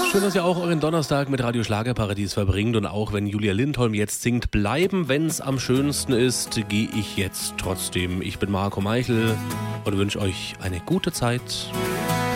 Schön, dass ihr auch euren Donnerstag mit Radio Schlagerparadies verbringt und auch wenn Julia Lindholm jetzt singt, bleiben, wenn's am schönsten ist, gehe ich jetzt trotzdem. Ich bin Marco Meichel und wünsche euch eine gute Zeit.